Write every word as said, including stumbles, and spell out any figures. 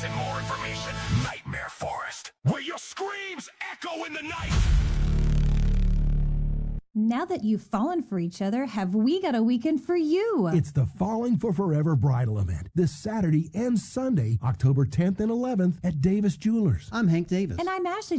and more information. Nightmare Forest, where your screams echo in the night. Now that you've fallen for each other, have we got a weekend for you? It's the Falling for Forever bridal event this Saturday and Sunday, October tenth and eleventh at Davis Jewelers. I'm Hank Davis. And I'm Ashley